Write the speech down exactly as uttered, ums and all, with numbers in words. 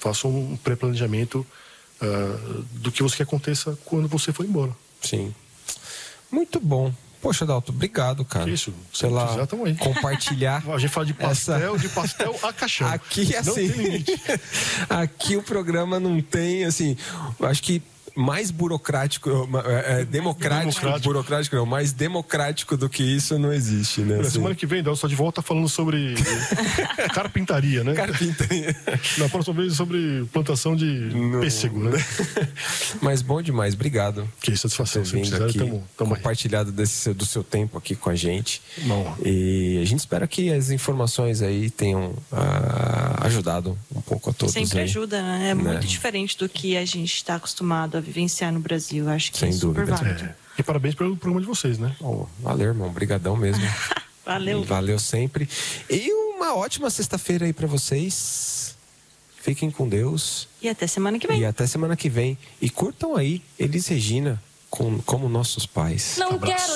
faça um pré-planejamento uh, do que você quer que aconteça quando você for embora. Sim. Muito bom. Poxa, Adalto, obrigado, cara. Que isso, se pela quiser, tamo aí. compartilhar. A gente fala de pastel, essa... de pastel a caixão. Aqui, assim, não tem limite. Aqui o programa não tem, assim, eu acho que mais burocrático, é, é, democrático, democrático, burocrático não, mais democrático do que isso não existe, né? Na assim. semana que vem, Dal, só de volta falando sobre carpintaria, né? Carpintaria. Na próxima vez sobre plantação de no... pêssego, né? Mas bom demais, obrigado. Que satisfação, você vindo aqui, tamo, tamo compartilhado desse, do seu tempo aqui com a gente. Bom. E a gente espera que as informações aí tenham ah, ajudado um pouco a todos. Sempre aí, ajuda, né? É né? muito diferente do que a gente está acostumado a vivenciar no Brasil. Acho que sem é super dúvida. válido. É. E parabéns pelo programa de vocês, né? Oh, valeu, irmão. Obrigadão mesmo. Valeu. Valeu sempre. E uma ótima sexta-feira aí para vocês. Fiquem com Deus. E até semana que vem. E até semana que vem. E curtam aí Elis Regina com, como nossos pais. Não Abraço. quero